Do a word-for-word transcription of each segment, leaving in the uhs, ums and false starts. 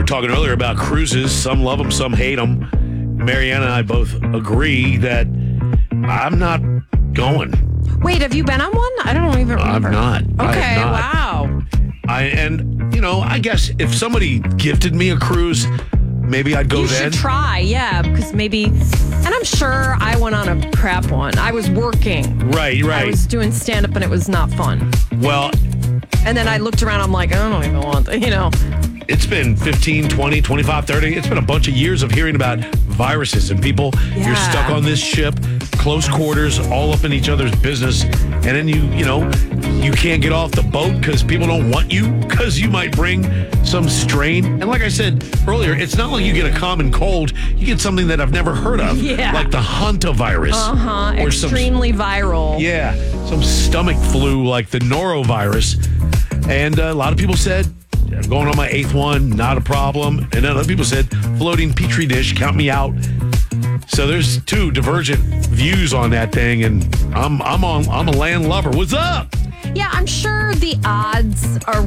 talking earlier about cruises. Some love them, some hate them. Marianne and I both agree that I'm not going. Wait, have you been on one? I don't even remember. I'm not. Okay, I am not. wow. I and you know, I guess if somebody gifted me a cruise, maybe I'd go you then. You should try, yeah, because maybe, and I'm sure I went on a crap one. I was working. Right, right. I was doing stand-up and it was not fun. Well. And then I looked around, I'm like, I don't even want to, you know. It's been fifteen, twenty, twenty-five, thirty. It's been a bunch of years of hearing about viruses and people. Yeah. You're stuck on this ship, close quarters, all up in each other's business. And then you, you know, you can't get off the boat because people don't want you because you might bring some strain. And like I said earlier, it's not like you get a common cold. You get something that I've never heard of. Yeah. Like the hantavirus. Uh-huh. Or extremely some, viral. Yeah. Some stomach flu like the norovirus. And uh, a lot of people said, I'm going on my eighth one, not a problem. And then other people said, floating petri dish, count me out. So there's two divergent views on that thing, and I'm I'm on I'm a land lover. What's up? Yeah, I'm sure the odds are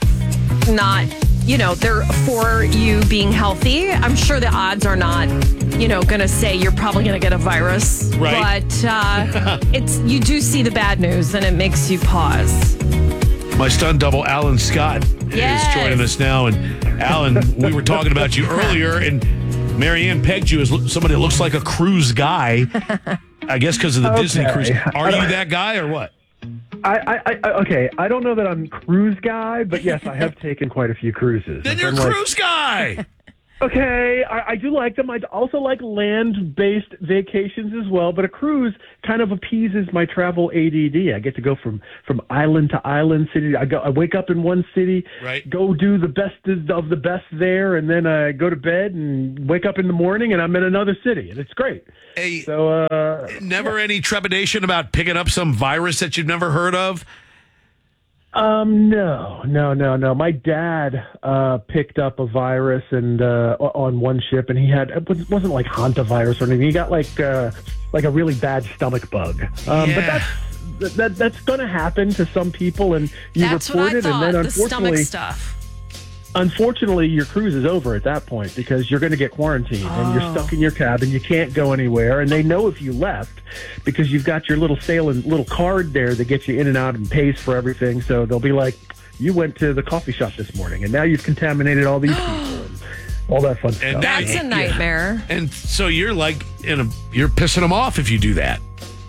not, you know, they're for you being healthy. I'm sure the odds are not, you know, going to say you're probably going to get a virus. Right. But uh, it's you do see the bad news, and it makes you pause. My stunt double, Alan Scott, yes. is joining us now. And Alan, we were talking about you earlier, and Marianne pegged you as somebody that looks like a cruise guy. I guess because of the okay. Disney cruise. Are you that guy or what? I, I, I, okay, I don't know that I'm cruise guy, but yes, I have taken quite a few cruises. Then you're a cruise like, guy. Okay, I, I do like them. I also like land-based vacations as well, but a cruise kind of appeases my travel A D D. I get to go from, from island to island, city. I go. I wake up in one city, right. go do the best of the best there, and then I go to bed and wake up in the morning, and I'm in another city, and it's great. Hey, so uh, never yeah. any trepidation about picking up some virus that you've never heard of? Um, no, no, no, no. My dad uh, picked up a virus and uh, on one ship, and he had it wasn't like hantavirus or anything. He got like uh, like a really bad stomach bug. Um, yeah. But that's that that's going to happen to some people, and you that's report what I it, thought, and then the stomach unfortunately, stuff. Unfortunately, your cruise is over at that point because you're going to get quarantined oh. and you're stuck in your cabin. You can't go anywhere, and they know if you left because you've got your little sailing little card there that gets you in and out and pays for everything. So they'll be like, "You went to the coffee shop this morning, and now you've contaminated all these people." And all that fun stuff. That's a nightmare. Yeah. And so you're like, in a, you're pissing them off if you do that.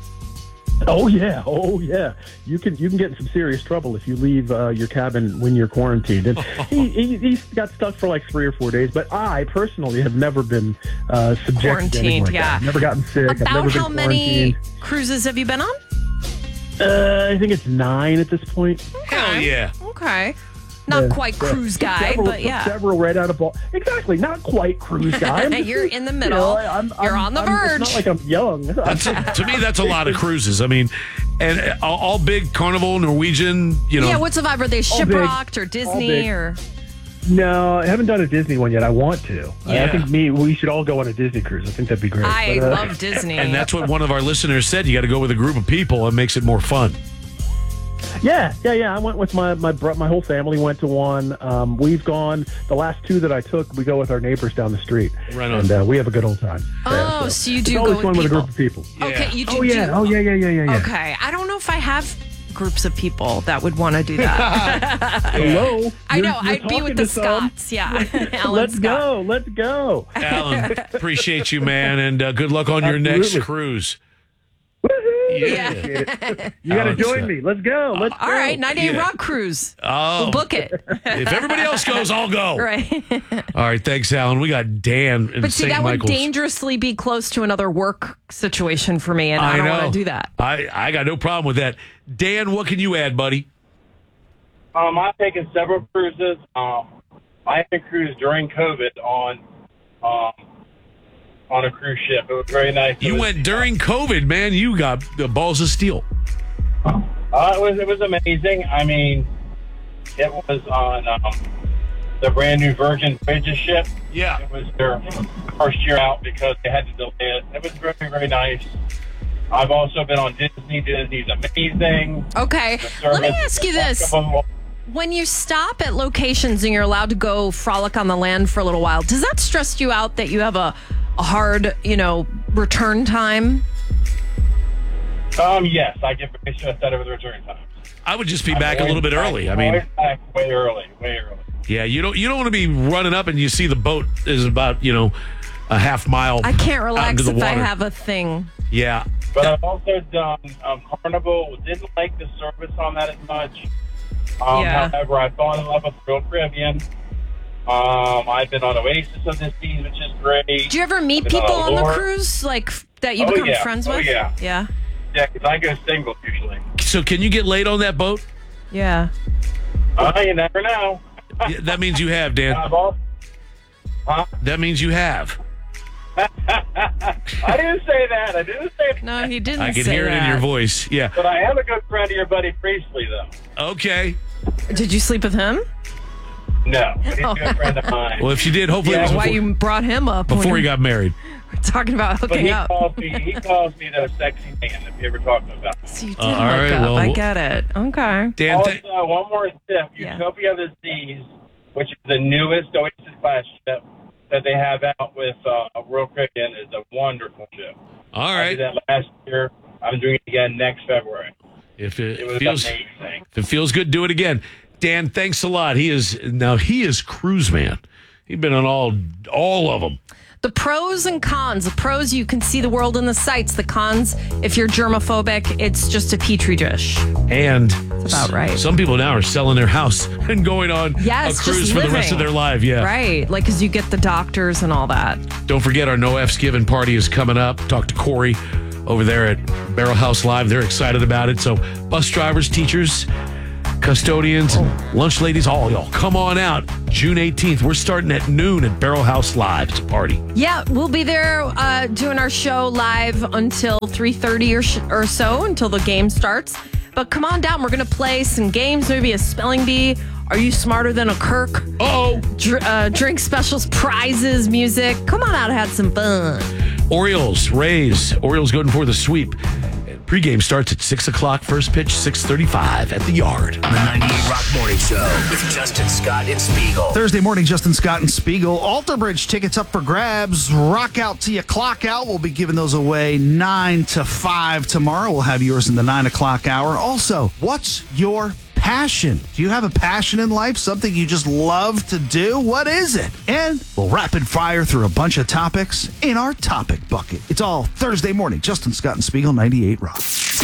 Oh yeah, oh yeah. You can you can get in some serious trouble if you leave uh, your cabin when you're quarantined. And he, he he got stuck for like three or four days. But I personally have never been uh, subjected to anything like yeah. that. I've never gotten sick. About I've never been how many quarantined. cruises have you been on? Uh, I think it's nine at this point. Okay. Hell yeah. Okay. Not Yeah, quite yeah. cruise guy, several, but yeah. Several right out of ball. Exactly, not quite cruise guy. I'm just, You're in the middle. You know, I'm, You're I'm, on the I'm, verge. It's not like I'm young. That's a, to me, that's a lot of cruises. I mean, and all, all big Carnival, Norwegian, you know. Yeah, what's the vibe? Are they All big. Shiprocked or All Disney big. or? No, I haven't done a Disney one yet. I want to. Yeah. I think me. We should all go on a Disney cruise. I think that'd be great. I But, uh, love Disney. And that's what one of our listeners said. You got to go with a group of people. It makes it more fun. Yeah, yeah, yeah. I went with my my bro- my whole family went to one. Um, we've gone the last two that I took. We go with our neighbors down the street, Right on. and uh, we have a good old time. Oh, Yeah, so you it's do go always with fun with a people. group of people. Okay, you do. Oh yeah, do- oh yeah, yeah, yeah, yeah. yeah. Okay, I don't know if I have groups of people that would want to do that. Hello. I You're- know. you're I'd be talking with the to some. Scots. Yeah, Alan Let's Scott. go. Let's go. Alan, appreciate you, man, and uh, good luck on your next Absolutely. cruise. Woohoo. Yeah. You got to Alan join Scott. me. Let's go. Let's All go. right, nine day Yeah. rock cruise. Oh, We'll book it. if everybody else goes, I'll go. Right. All right, thanks, Alan. We got Dan in But see, Saint that Michael's. would dangerously be close to another work situation for me, and I, I don't know. want to do that. I, I got no problem with that. Dan, what can you add, buddy? Um, I've taken several cruises. Um, I had cruised during COVID on um, on a cruise ship. It was very nice. It You was, went during COVID, man. You got the balls of steel. Uh, it was it was amazing. I mean, it was on um, the brand new Virgin Voyages ship. Yeah. It was their first year out because they had to delay it. It was very very nice. I've also been on Disney. Disney's amazing. Okay, let me ask you this. When you stop at locations and you're allowed to go frolic on the land for a little while, does that stress you out that you have a, a hard, you know, return time? Um, yes, I get very stressed out over the return time. I would just be I'm back a little bit back- early. I I'm mean, always back way early, way early. yeah, you don't you don't want to be running up and you see the boat is about, you know, a half mile. I can't out relax into the if I water. have a thing. Yeah. But I've also done um, Carnival. Didn't like the service on that as much. Um, Yeah. However, I fell in love with Royal Caribbean. Um, I've been on Oasis of this season, which is great. Do you ever meet I've been people on the Allure. cruise, like that you Oh, become yeah. friends Oh, with? yeah. Yeah. Yeah, because I go single usually. So can you get laid on that boat? Yeah. Uh, you never know. Yeah, that means you have, Dan. I've also, huh? That means you have. I didn't say that. I didn't say that. No, he didn't I can say hear it that. in your voice. Yeah. But I am a good friend of your buddy Priestley, though. Okay. Did you sleep with him? No, but he's a good friend of mine. Well, if you did, hopefully Yeah, it was Why before, you brought him up before when you got married. we're talking about But hooking he up? calls me. He calls me the sexy man. If you ever talk to him about. It. So you did Uh, all hook right, up. well, I we'll- get it. Okay. Dan, Also, th- one more tip: Yeah. Utopia of the Seas, which is the newest Oasis class ship that they have out with uh, Royal Caribbean, is a wonderful ship. all I did right. that last year. I'm doing it again next February. If it, It was feels amazing. if it feels good, do it again. Dan, thanks a lot. He is now he is cruise man. He's been on all all of them. The pros and cons. The pros, you can see the world in the sights. The cons, if you're germophobic, it's just a petri dish. And about right. Some people now are selling their house and going on Yes, a cruise just for the rest of living. their life. Yeah. Right. Like, because you get the doctors and all that. Don't forget our No F's Given party is coming up. Talk to Corey over there at Barrel House Live. They're excited about it. So bus drivers, teachers, custodians, and lunch ladies, all y'all, come on out. June eighteenth. We're starting at noon at Barrel House Live. It's a party. Yeah, we'll be there uh, doing our show live until three thirty or, sh- or so, until the game starts. But come on down. We're going to play some games, maybe a spelling bee. Are you smarter than a Kirk? Uh-oh. Dr- uh, drink specials, prizes, music. Come on out and have some fun. Orioles, Rays. Orioles going for the sweep. Pregame starts at six o'clock. First pitch, six thirty-five at the Yard. The ninety-eight Rock Morning Show with Justin Scott and Spiegel. Thursday morning, Justin Scott and Spiegel. Alter Bridge tickets up for grabs. Rock out till you clock out. We'll be giving those away nine to five tomorrow. We'll have yours in the nine o'clock hour. Also, what's your passion? Do you have a passion in life? Something you just love to do? What is it? And we'll rapid fire through a bunch of topics in our topic bucket. It's all Thursday morning. Justin Scott and Spiegel, ninety-eight Rock.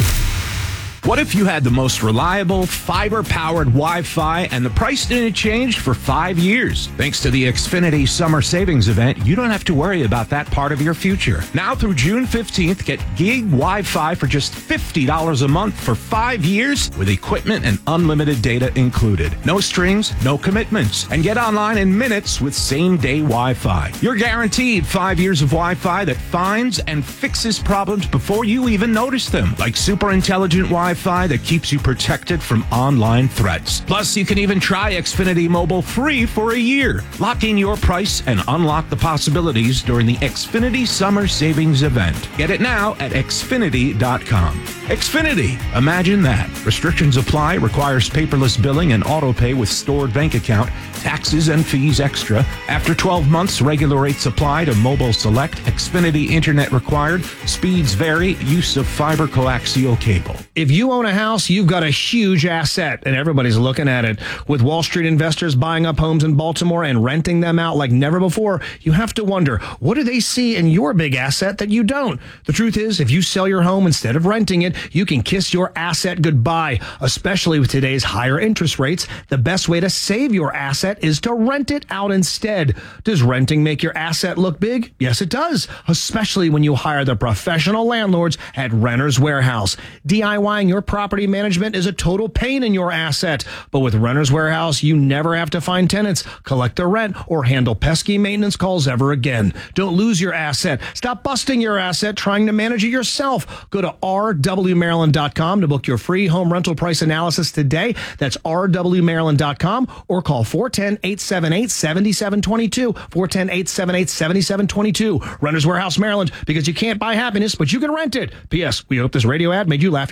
What if you had the most reliable, fiber-powered Wi-Fi and the price didn't change for five years? Thanks to the Xfinity Summer Savings Event, you don't have to worry about that part of your future. Now through June fifteenth, get gig Wi-Fi for just fifty dollars a month for five years with equipment and unlimited data included. No strings, no commitments. And get online in minutes with same-day Wi-Fi. You're guaranteed five years of Wi-Fi that finds and fixes problems before you even notice them, like super intelligent Wi-Fi that keeps you protected from online threats. Plus, you can even try Xfinity Mobile free for a year. Lock in your price and unlock the possibilities during the Xfinity Summer Savings Event. Get it now at Xfinity dot com. Xfinity, imagine that. Restrictions apply, requires paperless billing and auto pay with stored bank account, taxes and fees extra. After twelve months, regular rates apply to Mobile Select. Xfinity Internet required. Speeds vary. Use of fiber coaxial cable. If you own a house, you've got a huge asset, and everybody's looking at it. With Wall Street investors buying up homes in Baltimore and renting them out like never before, you have to wonder, what do they see in your big asset that you don't? The truth is, if you sell your home instead of renting it, you can kiss your asset goodbye. Especially with today's higher interest rates, the best way to save your asset is to rent it out instead. Does renting make your asset look big? Yes, it does, especially when you hire the professional landlords at Renters Warehouse. DIYing your property management is a total pain in your asset, but with Renters Warehouse, you never have to find tenants, collect the rent, or handle pesky maintenance calls ever again. Don't lose your asset. Stop busting your asset trying to manage it yourself. Go to r w maryland dot com to book your free home rental price analysis today. That's r w maryland dot com or call four one zero, eight seven eight, seven seven two two, four one zero, eight seven eight, seven seven two two. Renters Warehouse, Maryland, because you can't buy happiness, but you can rent it. P S. We hope this radio ad made you laugh your ass off.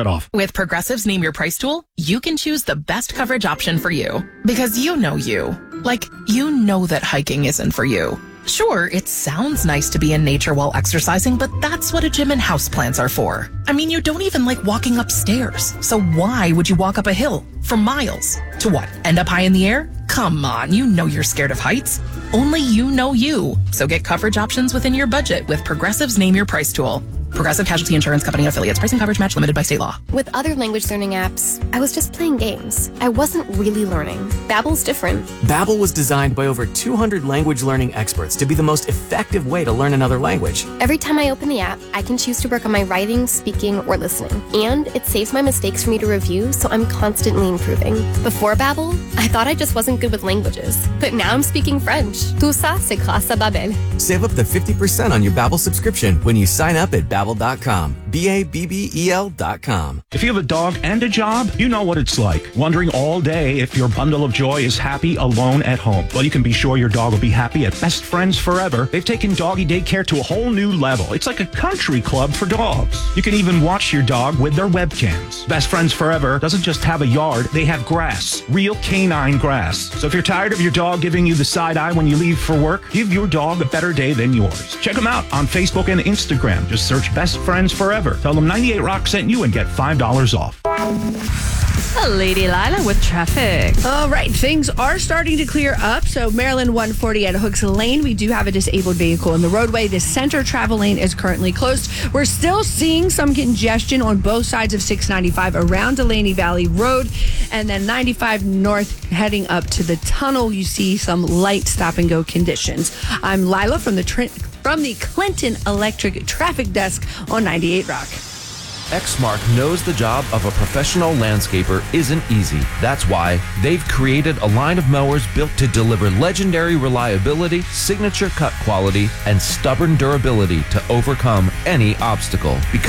off. With Progressive's Name Your Price tool, you can choose the best coverage option for you. Because you know you. Like, you know that hiking isn't for you. Sure, it sounds nice to be in nature while exercising, but that's what a gym and houseplants are for. I mean, you don't even like walking upstairs. So why would you walk up a hill for miles? To what? End up high in the air? Come on, you know you're scared of heights. Only you know you. So get coverage options within your budget with Progressive's Name Your Price tool. Progressive Casualty Insurance Company affiliates. Pricing coverage match limited by state law. With other language learning apps, I was just playing games. I wasn't really learning. Babbel's different. Babbel was designed by over two hundred language learning experts to be the most effective way to learn another language. Every time I open the app, I can choose to work on my writing, speaking, or listening. And it saves my mistakes for me to review, so I'm constantly improving. Before Babbel, I thought I just wasn't good with languages. But now I'm speaking French. Tout ça, c'est grâce à Babbel. Save up to fifty percent on your Babbel subscription when you sign up at Babbel dot com. B A B B E L dot com. If you have a dog and a job, you know what it's like. Wondering all day if your bundle of joy is happy alone at home. Well, you can be sure your dog will be happy at Best Friends Forever. They've taken doggy daycare to a whole new level. It's like a country club for dogs. You can even watch your dog with their webcams. Best Friends Forever doesn't just have a yard, they have grass. Real canine grass. So if you're tired of your dog giving you the side eye when you leave for work, give your dog a better day than yours. Check them out on Facebook and Instagram. Just search Best Friends Forever. Tell them ninety-eight Rock sent you and get five dollars off. Lady Lila with traffic. All right, things are starting to clear up. So Maryland one forty at Hooks Lane, we do have a disabled vehicle in the roadway. The center travel lane is currently closed. We're still seeing some congestion on both sides of six ninety-five around Delaney Valley Road, and then ninety-five north heading up to the tunnel. You see some light stop and go conditions. I'm Lila from the Trent. From the Clinton Electric Traffic Desk on ninety-eight Rock. Exmark knows the job of a professional landscaper isn't easy. That's why they've created a line of mowers built to deliver legendary reliability, signature cut quality, and stubborn durability to overcome any obstacle. Because